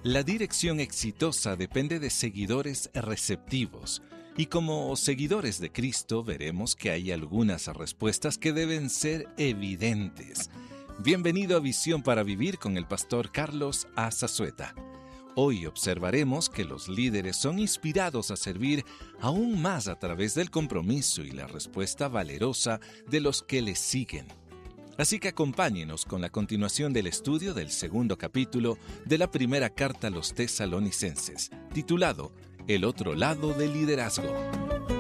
La dirección exitosa depende de seguidores receptivos, y como seguidores de Cristo veremos que hay algunas respuestas que deben ser evidentes. Bienvenido a Visión para Vivir con el pastor Carlos A. Zazueta. Hoy observaremos que los líderes son inspirados a servir aún más a través del compromiso y la respuesta valerosa de los que les siguen. Así que acompáñenos con la continuación del estudio del segundo capítulo de la primera carta a los Tesalonicenses, titulado El otro lado del liderazgo.